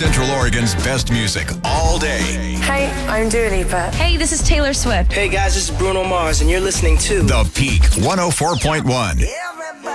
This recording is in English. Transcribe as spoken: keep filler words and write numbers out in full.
Central Oregon's best music all day. Hey, I'm Dua Lipa. Hey, this is Taylor Swift. Hey guys, this is Bruno Mars, and you're listening to The Peak one oh four point one. Yeah.